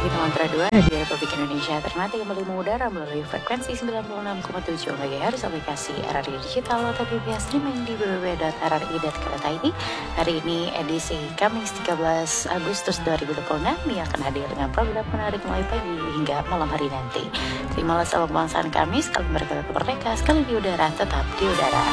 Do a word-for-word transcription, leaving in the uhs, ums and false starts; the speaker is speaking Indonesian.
Bintang Mantra dua Radio Republik Indonesia Ternate kembali mengudara melalui frekuensi sembilan puluh enam koma tujuh MHz aplikasi R R I Digital atau P B S streaming di w w w titik r r i titik co titik i d. Hari ini edisi Kamis tiga belas Agustus dua ribu dua puluh enam yang akan hadir dengan program menarik mulai pagi hingga malam hari nanti. Terimalah salam kebangsaan kami, sekali berkata merdeka, sekali di udara, tetap di udara.